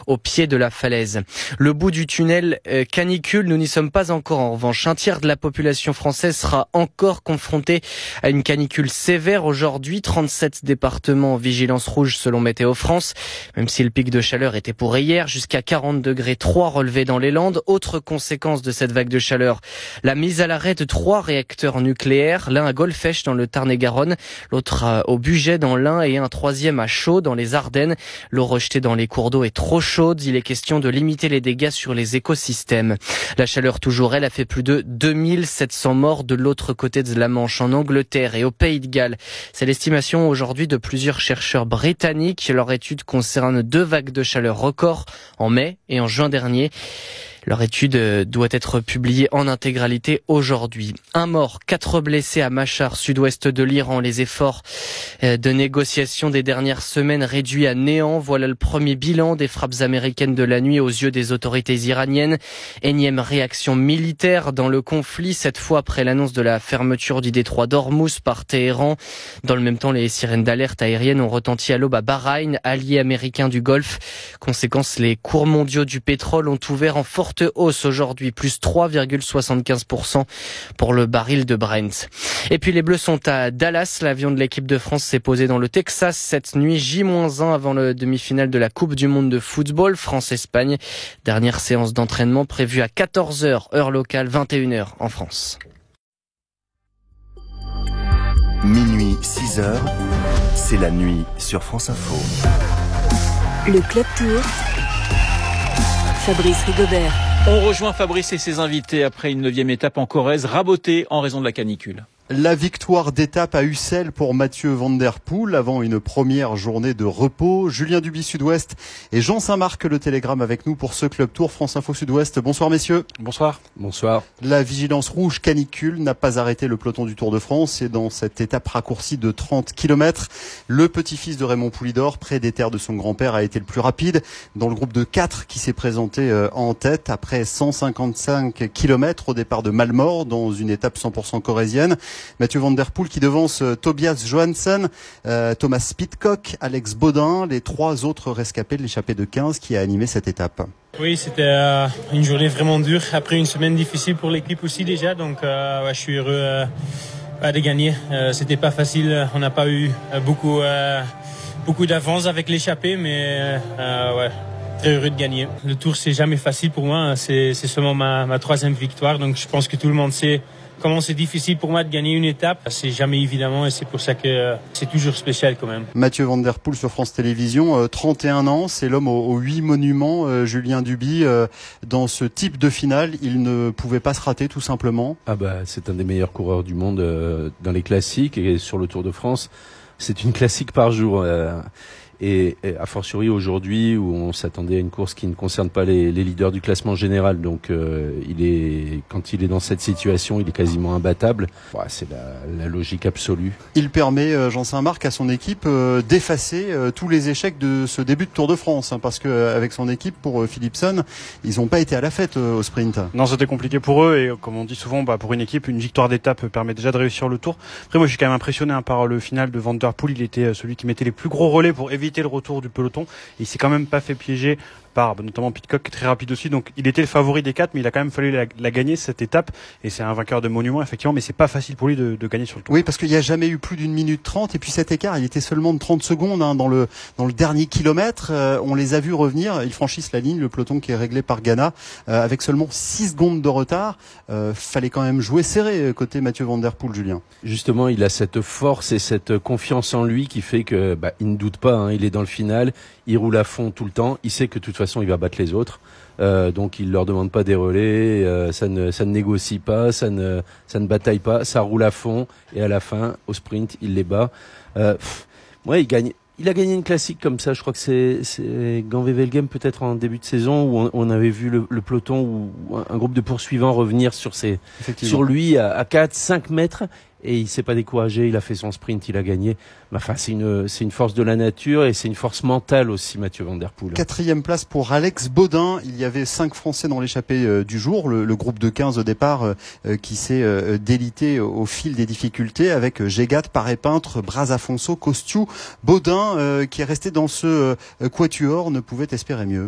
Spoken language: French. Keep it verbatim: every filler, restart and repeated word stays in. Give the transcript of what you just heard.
au pied de la falaise. Le bout du tunnel euh, canicule, nous n'y sommes pas encore en revanche. Un tiers de la population française sera encore confrontée à une canicule sévère aujourd'hui. trente-sept départements en vigilance rouge selon Météo France. Même si le pic de chaleur était pour hier, jusqu'à quarante degrés trois relevés dans les Landes. Autre conséquence de cette vague de chaleur, la mise à l'arrêt de trois réacteurs nucléaires, l'un à Golfech dans le Tarn-et-Garonne, l'autre au Bugey dans l'Ain et un troisième à Chaux dans les Ardennes. L'eau rejetée dans les cours d'eau est trop chaude. Il est question de limiter les dégâts sur les écosystèmes. La chaleur toujours, elle a fait plus de deux mille sept cents morts de l'autre côté de la Manche, en Angleterre et au Pays de Galles. C'est l'estimation aujourd'hui de plusieurs chercheurs britanniques. Leur étude concerne deux vagues de chaleur records en mai et en juin dernier. Leur étude doit être publiée en intégralité aujourd'hui. Un mort, quatre blessés à Machar, sud-ouest de l'Iran. Les efforts de négociation des dernières semaines réduits à néant. Voilà le premier bilan des frappes américaines de la nuit aux yeux des autorités iraniennes. Énième réaction militaire dans le conflit, cette fois après l'annonce de la fermeture du détroit d'Ormuz par Téhéran. Dans le même temps, les sirènes d'alerte aérienne ont retenti à l'aube à Bahreïn, allié américain du Golfe. Conséquence, les cours mondiaux du pétrole ont ouvert en forte hausse aujourd'hui, plus trois virgule soixante-quinze pour cent pour le baril de Brent. Et puis les Bleus sont à Dallas. L'avion de l'équipe de France s'est posé dans le Texas cette nuit, J moins un avant le demi-finale de la Coupe du Monde de football, France-Espagne. Dernière séance d'entraînement prévue à quatorze heures, heure locale, vingt et une heures en France. Minuit, six heures, c'est la nuit sur France Info. Le Club Tour, Fabrice Rigobert. On rejoint Fabrice et ses invités après une neuvième étape en Corrèze, rabotée en raison de la canicule. La victoire d'étape à Ussel pour Mathieu Van Der Poel avant une première journée de repos. Julien Duby Sud-Ouest et Jean Saint-Marc le Télégramme avec nous pour ce Club Tour France Info Sud-Ouest. Bonsoir messieurs. Bonsoir. Bonsoir. La vigilance rouge canicule n'a pas arrêté le peloton du Tour de France et dans cette étape raccourcie de trente kilomètres, le petit-fils de Raymond Poulidor, près des terres de son grand-père, a été le plus rapide dans le groupe de quatre qui s'est présenté en tête après cent cinquante-cinq kilomètres au départ de Malmort dans une étape cent pour cent corrézienne. Mathieu Van Der Poel qui devance euh, Tobias Johansen, euh, Thomas Pidcock, Alex Baudin, les trois autres rescapés de l'échappée de quinze qui a animé cette étape. Oui, c'était euh, une journée vraiment dure, après une semaine difficile pour l'équipe aussi déjà, donc euh, ouais, je suis heureux euh, de gagner. Euh, c'était pas facile, on n'a pas eu euh, beaucoup, euh, beaucoup d'avance avec l'échappée, mais euh, ouais. Très heureux de gagner. Le Tour, c'est jamais facile pour moi. C'est, c'est seulement ma, ma troisième victoire. Donc, je pense que tout le monde sait comment c'est difficile pour moi de gagner une étape. C'est jamais évidemment et c'est pour ça que euh, c'est toujours spécial quand même. Mathieu Van Der Poel sur France Télévisions, euh, trente et un ans, c'est l'homme aux, aux huit monuments. Euh, Julien Duby, euh, dans ce type de finale, il ne pouvait pas se rater tout simplement. Ah bah, c'est un des meilleurs coureurs du monde euh, dans les classiques et sur le Tour de France. C'est une classique par jour. Euh, Et, et a fortiori aujourd'hui où on s'attendait à une course qui ne concerne pas les, les leaders du classement général, donc euh, il est quand il est dans cette situation, il est quasiment imbattable. Ouais, c'est la, la logique absolue. Il permet euh, Jean Saint-Marc à son équipe euh, d'effacer euh, tous les échecs de ce début de Tour de France, hein, parce que euh, avec son équipe pour euh, Philipsen, ils n'ont pas été à la fête euh, au sprint. Non, c'était compliqué pour eux et comme on dit souvent, bah, pour une équipe, une victoire d'étape permet déjà de réussir le Tour. Après, moi, je suis quand même impressionné hein, par le final de Van Der Poel. Il était euh, celui qui mettait les plus gros relais pour éviter le retour du peloton. Il s'est quand même pas fait piéger par notamment Pidcock qui est très rapide aussi, donc il était le favori des quatre, mais il a quand même fallu la, la gagner cette étape et c'est un vainqueur de monument effectivement, mais c'est pas facile pour lui de, de gagner sur le Tour. Oui, parce qu'il n'y a jamais eu plus d'une minute trente et puis cet écart il était seulement de trente secondes hein, dans le dans le dernier kilomètre. Euh, on les a vus revenir, ils franchissent la ligne, le peloton qui est réglé par Ghana euh, avec seulement six secondes de retard. Euh, fallait quand même jouer serré côté Mathieu Van Der Poel, Julien. Justement, il a cette force et cette confiance en lui qui fait que bah, il ne doute pas, hein, il est dans le final, il roule à fond tout le temps, il sait que de toute façon il va battre les autres. Euh, donc il leur demande pas des relais, euh, ça ne ça ne négocie pas, ça ne ça ne bataille pas, ça roule à fond et à la fin au sprint il les bat. Euh, pff, ouais, il gagne. Il a gagné une classique comme ça. Je crois que c'est c'est Gand-Wevelgem peut-être en début de saison où on, on avait vu le, le peloton ou un groupe de poursuivants revenir sur ses sur lui à, à quatre cinq mètres. Et il s'est pas découragé, il a fait son sprint, il a gagné. Mais enfin, c'est une, c'est une force de la nature et c'est une force mentale aussi, Mathieu Van Der Poel. Quatrième place pour Alex Baudin. Il y avait cinq Français dans l'échappée euh, du jour. Le, le groupe de quinze au départ euh, qui s'est euh, délité au, au fil des difficultés avec euh, Gégat, Paré-Peintre, Brasafonso, Costiou. Baudin euh, qui est resté dans ce euh, quatuor ne pouvait espérer mieux.